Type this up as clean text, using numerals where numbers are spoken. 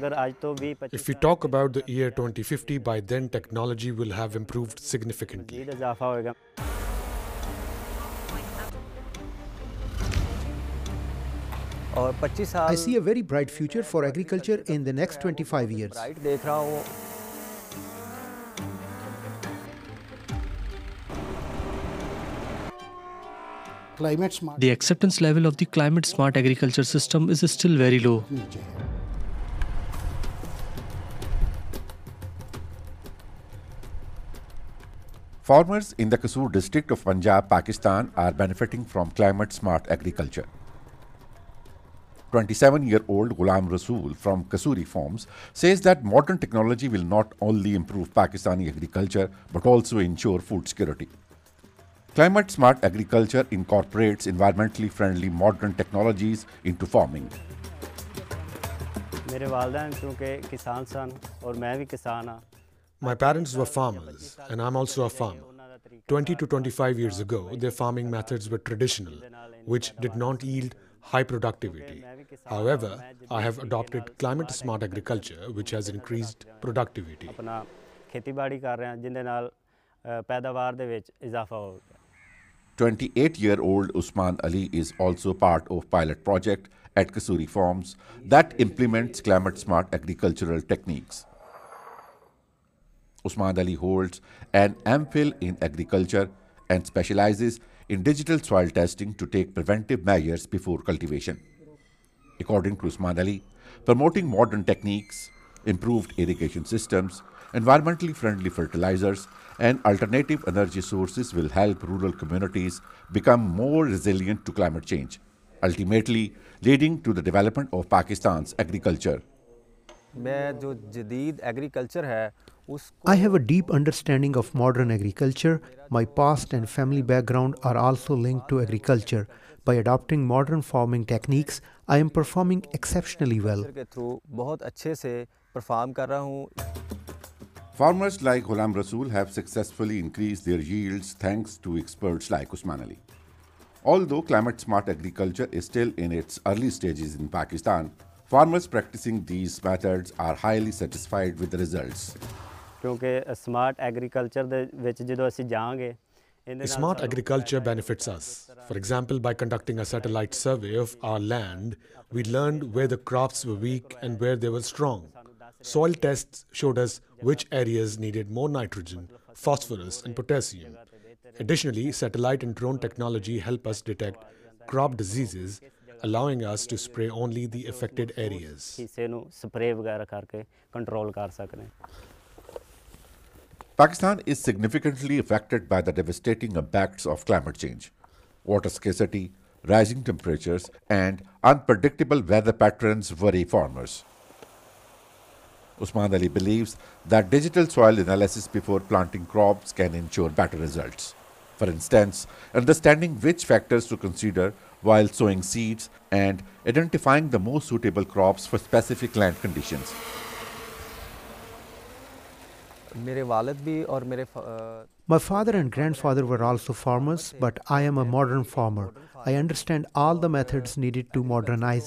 If we talk about the year 2050, by then technology will have improved significantly. I see a very bright future for agriculture in the next 25 years. The acceptance level of the climate smart agriculture system is still very low. Farmers in the Kasur district of Punjab, Pakistan are benefiting from climate-smart agriculture. 27-year-old Ghulam Rasool from Kasuri Farms says that modern technology will not only improve Pakistani agriculture but also ensure food security. Climate-smart agriculture incorporates environmentally friendly modern technologies into farming. My parents were farmers, and I'm also a farmer. 20 to 25 years ago, their farming methods were traditional, which did not yield high productivity. However, I have adopted climate-smart agriculture, which has increased productivity. 28-year-old Usman Ali is also part of pilot project at Kasuri Farms that implements climate-smart agricultural techniques. Usman Ali holds an MPhil in agriculture and specializes in digital soil testing to take preventive measures before cultivation. According to Usman Ali, promoting modern techniques, improved irrigation systems, environmentally friendly fertilizers, and alternative energy sources will help rural communities become more resilient to climate change, ultimately leading to the development of Pakistan's agriculture. I have a deep understanding of modern agriculture. My past and family background are also linked to agriculture. By adopting modern farming techniques, I am performing exceptionally well. Farmers like Ghulam Rasool have successfully increased their yields thanks to experts like Usman Ali. Although climate-smart agriculture is still in its early stages in Pakistan, farmers practicing these methods are highly satisfied with the results. Smart agriculture benefits us. For example, by conducting a satellite survey of our land, we learned where the crops were weak and where they were strong. Soil tests showed us which areas needed more nitrogen, phosphorus, and potassium. Additionally, satellite and drone technology help us detect crop diseases, allowing us to spray only the affected areas. Pakistan is significantly affected by the devastating impacts of climate change. Water scarcity, rising temperatures, and unpredictable weather patterns worry farmers. Usman Ali believes that digital soil analysis before planting crops can ensure better results. For instance, understanding which factors to consider while sowing seeds and identifying the most suitable crops for specific land conditions. My father and grandfather were also farmers, but I am a modern farmer. I understand all the methods needed to modernize